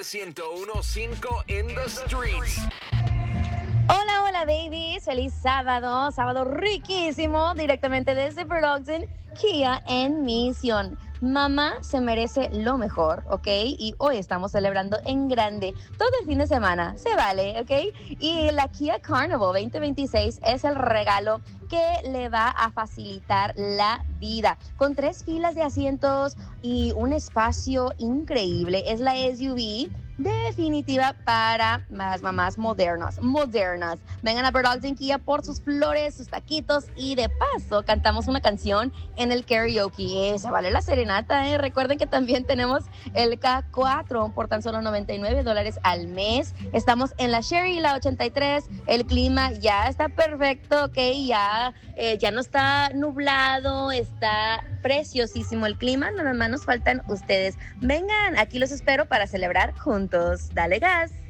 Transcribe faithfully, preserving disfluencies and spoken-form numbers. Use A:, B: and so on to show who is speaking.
A: ciento uno punto cinco in the streets.
B: Hola, hola, babies. Feliz sábado. Sábado riquísimo. Directamente desde Production, Kia en Misión. Mamá se merece lo mejor, ¿ok? Y hoy estamos celebrando en grande. Todo el fin de semana. Se vale, ¿ok? Y la Kia Carnival veinte veintiséis es el regalo que le va a facilitar la vida. Con tres filas de asientos y un espacio increíble. Es la S U V definitiva para las mamás modernas, modernas. Vengan a Production Kia por sus flores, sus taquitos y de paso cantamos una canción en el karaoke. Se vale la serenata, ¿eh? Recuerden que también tenemos el K cuatro por tan solo noventa y nueve dólares al mes. Estamos en la Sherry, la ochenta y tres. El clima ya está perfecto, ¿ok? Ya, eh, ya no está nublado, está preciosísimo el clima. Nada más nos faltan ustedes. Vengan, aquí los espero para celebrar juntos. Dale gas.